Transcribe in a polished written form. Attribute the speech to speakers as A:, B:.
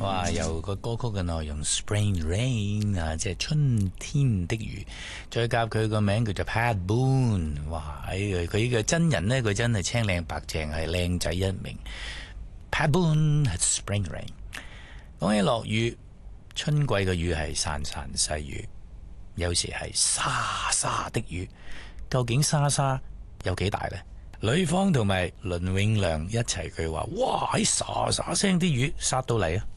A: 哇！由個歌曲嘅內容 Spring Rain 啊，即係春天的雨，再夾佢個名叫做 Pat Boone。哇！佢嘅真人呢，佢真係青靚白淨，係靚仔一名。Pat Boone Spring Rain。講起落雨，春季嘅雨係潺潺細雨，有時係沙沙的雨。究竟沙沙有幾大呢？呂方同埋倫永亮一齊佢話：哇！喺沙沙聲啲雨殺到嚟啊！